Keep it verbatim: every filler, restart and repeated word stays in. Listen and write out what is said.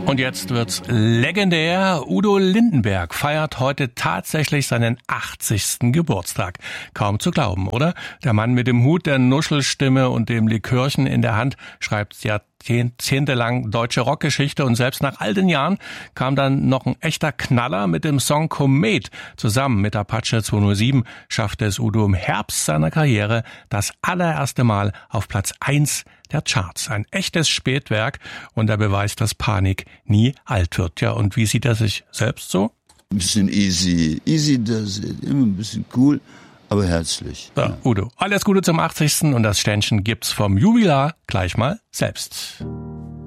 Und jetzt wird's legendär. Udo Lindenberg feiert heute tatsächlich seinen achtzigsten Geburtstag. Kaum zu glauben, oder? Der Mann mit dem Hut, der Nuschelstimme und dem Likörchen in der Hand schreibt jahrzehntelang deutsche Rockgeschichte, und selbst nach all den Jahren kam dann noch ein echter Knaller mit dem Song Komet. Zusammen mit Apache zweihundertsieben schaffte es Udo im Herbst seiner Karriere das allererste Mal auf Platz eins der Charts. Ein echtes Spätwerk und der Beweis, dass Panik nie alt wird. Ja, und wie sieht er sich selbst so? Ein bisschen easy, easy does it, immer ein bisschen cool, aber herzlich. Ja, Udo, alles Gute zum achtzigsten und das Ständchen gibt's vom Jubilar gleich mal selbst.